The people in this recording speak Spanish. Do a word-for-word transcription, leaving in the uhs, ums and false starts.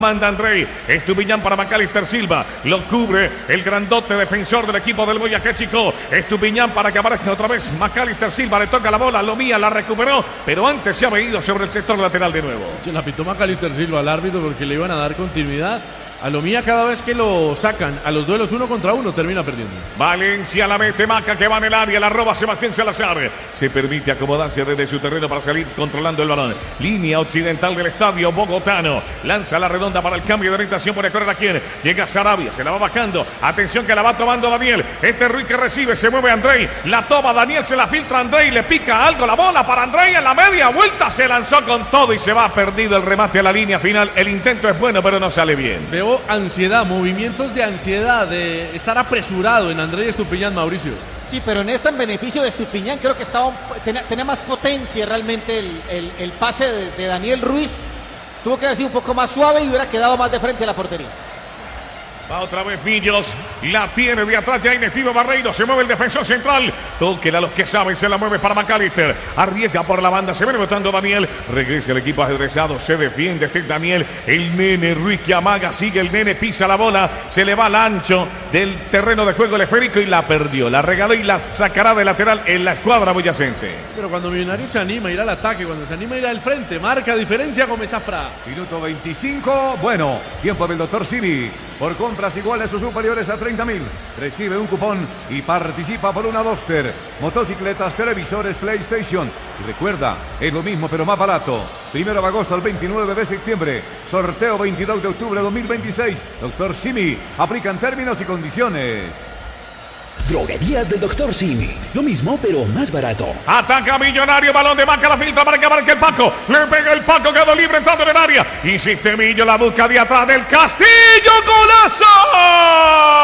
Manda Andrei, Estupiñán para Macalister Silva, lo cubre el grandote defensor del equipo del Boyacá Chico. Estupiñán para que aparezca otra vez Macalister Silva, le toca la bola, Lomía la recuperó, pero antes se ha venido sobre el sector lateral de nuevo. Se la pitó Macalister Silva al árbitro porque le iban a dar continuidad. A Lomía cada vez que lo sacan a los duelos uno contra uno termina perdiendo. Valencia la mete, Maca que va en el área, la roba Sebastián Salazar. Se permite acomodarse desde su terreno para salir controlando el balón. Línea occidental del estadio bogotano. Lanza la redonda para el cambio de orientación. Puede correr a quien. Llega Sarabia, se la va bajando. Atención que la va tomando Daniel. Este Ruiz que recibe, se mueve Andrei. La toma Daniel, se la filtra Andrei. Le pica algo la bola para Andrei en la media vuelta. Se lanzó con todo y se va perdido el remate a la línea final. El intento es bueno, pero no sale bien. Veo ansiedad, movimientos de ansiedad, de estar apresurado en Andrei Estupiñán, Mauricio. Sí, pero en esta en beneficio de Estupiñán creo que estaba tenía, tenía más potencia realmente el, el, el pase de, de Daniel Ruiz. Tuvo que haber sido un poco más suave y hubiera quedado más de frente a la portería. Va otra vez Millos, la tiene de atrás ya Inestivo Barreiro, se mueve el defensor central, tóquela a los que saben, se la mueve para Macalister, arriesga por la banda, se viene botando Daniel, regresa el equipo ajedrezado, se defiende este Daniel, el nene Ruiz que amaga, sigue el nene, pisa la bola, se le va al ancho del terreno de juego el esférico y la perdió, la regaló y la sacará de lateral en la escuadra boyacense. Pero cuando Millonarios se anima a ir al ataque, cuando se anima a ir al frente, marca diferencia Gómez Zafra. Minuto veinticinco, bueno, tiempo del doctor Simi, por compras iguales o superiores a treinta mil, recibe un cupón y participa por una Boxster, motocicletas, televisores, PlayStation. Y recuerda, es lo mismo pero más barato. Primero de agosto al veintinueve de septiembre, sorteo veintidós de octubre de dos mil veintiséis. Doctor Simi, aplican términos y condiciones. Droguerías del doctor Simi. Lo mismo, pero más barato. Ataca Millonario, balón de Maca, la filtra para que abarque el Paco. Le pega el Paco, quedó libre entrando en el área. Insiste Millo, la busca de atrás del Castillo. ¡Golazo!